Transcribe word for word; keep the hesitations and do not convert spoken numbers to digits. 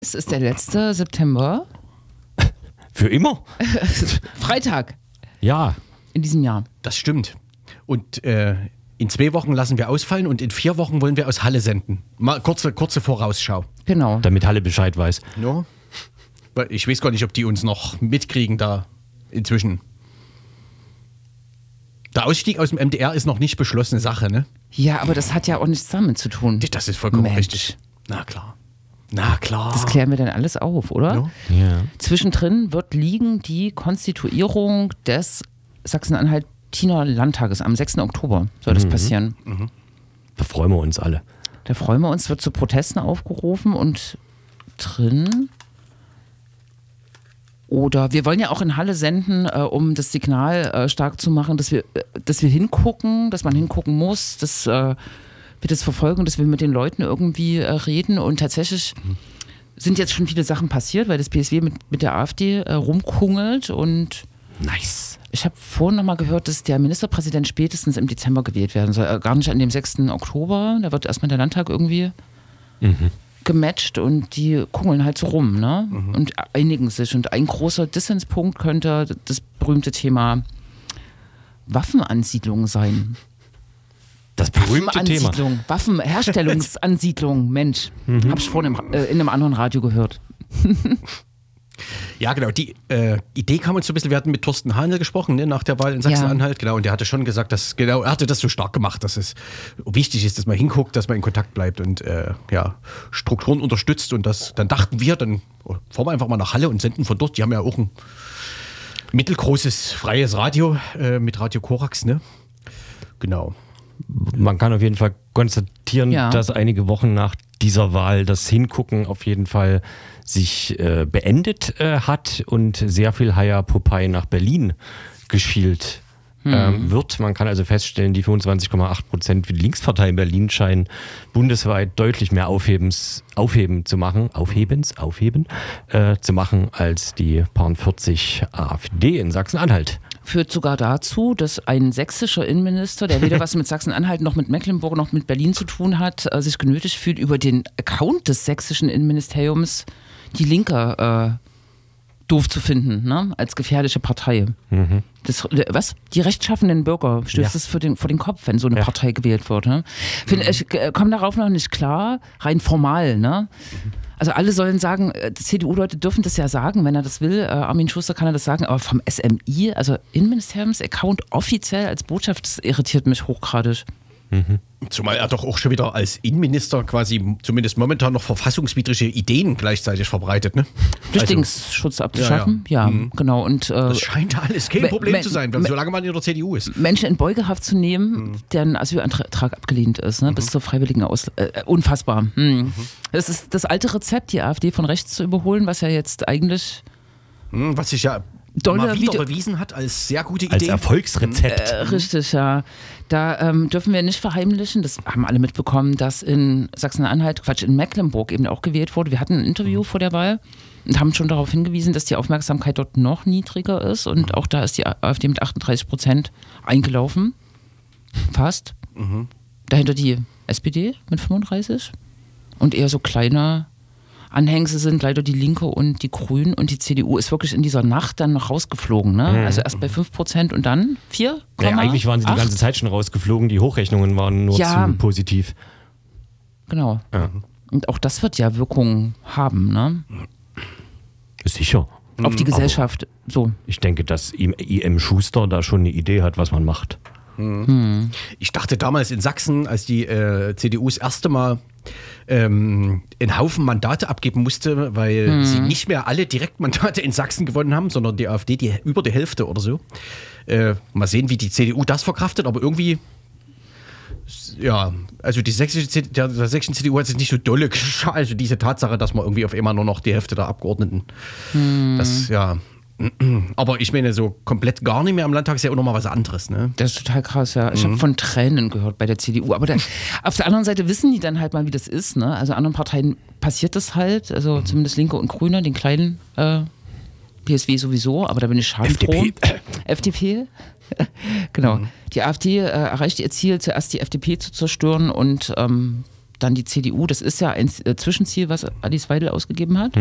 Es ist der letzte September. Für immer? Freitag. Ja. In diesem Jahr. Das stimmt. Und äh, in zwei Wochen lassen wir ausfallen und in vier Wochen wollen wir aus Halle senden. Mal kurze, kurze Vorausschau. Genau. Damit Halle Bescheid weiß. No? Ich weiß gar nicht, ob die uns noch mitkriegen da inzwischen. Der Ausstieg aus dem M D R ist noch nicht beschlossene Sache, ne? Ja, aber das hat ja auch nichts damit zu tun. Das ist vollkommen Mensch. richtig. Na klar. Na klar. Das klären wir dann alles auf, oder? No? Ja. Zwischendrin wird liegen die Konstituierung des Sachsen-Anhaltiner Landtages. Am sechsten Oktober soll das Mhm. passieren. Da freuen wir uns alle. Da freuen wir uns, wird zu Protesten aufgerufen und drin. Oder wir wollen ja auch in Halle senden, äh, um das Signal äh, stark zu machen, dass wir, äh, dass wir hingucken, dass man hingucken muss, dass äh, wir das verfolgen, dass wir mit den Leuten irgendwie äh, reden. Und tatsächlich sind jetzt schon viele Sachen passiert, weil das P S W mit, mit der AfD äh, rumkungelt. Und Nice. ich habe vorhin nochmal gehört, dass der Ministerpräsident spätestens im Dezember gewählt werden soll. Äh, gar nicht an dem sechsten Oktober. Da wird erstmal der Landtag irgendwie Mhm. gematcht und die kungeln halt so rum, ne? Und einigen sich. Und ein großer Dissenspunkt könnte das berühmte Thema Waffenansiedlung sein. Das berühmte Thema. Waffenansiedlung, Waffenherstellungsansiedlung, Mensch. Habe ich vorhin im, äh, in einem anderen Radio gehört. Ja, genau. Die äh, Idee kam uns so ein bisschen, wir hatten mit Thorsten Hahnel gesprochen, ne, nach der Wahl in Sachsen-Anhalt, genau, und der hatte schon gesagt, dass, genau, er hatte das so stark gemacht, dass es wichtig ist, dass man hinguckt, dass man in Kontakt bleibt und äh, ja, Strukturen unterstützt und das, dann dachten wir, dann fahren wir einfach mal nach Halle und senden von dort, die haben ja auch ein mittelgroßes freies Radio äh, mit Radio Korax, ne? Genau. Man kann auf jeden Fall konstatieren, Ja. dass einige Wochen nach dieser Wahl das Hingucken auf jeden Fall sich äh, beendet äh, hat und sehr viel Haya-Popeye nach Berlin geschielt ähm, wird. Man kann also feststellen, die fünfundzwanzig Komma acht Prozent für die Linkspartei in Berlin scheinen bundesweit deutlich mehr Aufhebens, Aufheben zu machen, Aufhebens, Aufheben äh, zu machen als die paar vierzig AfD in Sachsen-Anhalt. Führt sogar dazu, dass ein sächsischer Innenminister, der weder was mit Sachsen-Anhalt noch mit Mecklenburg noch mit Berlin zu tun hat, äh, sich genötigt fühlt, über den Account des sächsischen Innenministeriums die Linke äh, doof zu finden, ne? Als gefährliche Partei. Mhm. Das, was? Die rechtschaffenden Bürger stößt Ja. es für den, vor den Kopf, wenn so eine Ja. Partei gewählt wird. Ne? Find, ich komme darauf noch nicht klar, rein formal. Ne? Also alle sollen sagen, äh, die C D U-Leute dürfen das ja sagen, wenn er das will. Äh, Armin Schuster kann er das sagen, aber vom S M I, also Innenministeriums-Account offiziell als Botschaft, das irritiert mich hochgradig. Zumal er doch auch schon wieder als Innenminister quasi zumindest momentan noch verfassungswidrige Ideen gleichzeitig verbreitet, ne? Flüchtlingsschutz abzuschaffen, ja, ja. Mhm. genau. Und äh, Das scheint alles kein Me- Problem me- zu sein, me- solange man in der C D U ist. Menschen in Beugehaft zu nehmen, deren Asylantrag abgelehnt ist, ne, bis zur freiwilligen Aus... Äh, unfassbar. Hm. Das ist das alte Rezept, die AfD von rechts zu überholen, was ja jetzt eigentlich Hm, was sich ja Dolle mal wieder Video- bewiesen hat als sehr gute Idee. Als Erfolgsrezept. äh, richtig, ja. Da ähm, dürfen wir nicht verheimlichen, das haben alle mitbekommen, dass in Sachsen-Anhalt, Quatsch, in Mecklenburg eben auch gewählt wurde. Wir hatten ein Interview vor der Wahl und haben schon darauf hingewiesen, dass die Aufmerksamkeit dort noch niedriger ist und auch da ist die AfD mit achtunddreißig Prozent eingelaufen. Fast. Dahinter die S P D mit fünfunddreißig und eher so kleine Anhängsel sind leider die Linke und die Grünen und die C D U ist wirklich in dieser Nacht dann noch rausgeflogen. Ne? Also erst bei fünf Prozent und dann vier Komma Ja, eigentlich waren sie die acht. ganze Zeit schon rausgeflogen. Die Hochrechnungen waren nur Ja. zu positiv. Genau. Ja. Und auch das wird ja Wirkung haben, ne? Sicher. Auf die Gesellschaft. So. Ich denke, dass I M Schuster da schon eine Idee hat, was man macht. Ich dachte damals in Sachsen, als die äh, C D U das erste Mal ähm, einen Haufen Mandate abgeben musste, weil sie nicht mehr alle Direktmandate in Sachsen gewonnen haben, sondern die AfD die, über die Hälfte oder so. Äh, mal sehen, wie die C D U das verkraftet, aber irgendwie, ja, also die sächsische, C- der, der sächsischen C D U hat es nicht so dolle geschadet, also diese Tatsache, dass man irgendwie auf einmal nur noch die Hälfte der Abgeordneten, das, ja. Aber ich meine, so komplett gar nicht mehr am Landtag ist ja auch nochmal was anderes, ne? Das ist total krass, ja. Ich habe von Tränen gehört bei der C D U. Aber da, auf der anderen Seite wissen die dann halt mal, wie das ist, ne? Also anderen Parteien passiert das halt, also zumindest Linke und Grüne, den kleinen äh, P S W sowieso, aber da bin ich schadenfroh. F D P. F D P. Genau. Die AfD äh, erreicht ihr Ziel, zuerst die F D P zu zerstören und ähm, dann die C D U, das ist ja ein Zwischenziel, was Alice Weidel ausgegeben hat.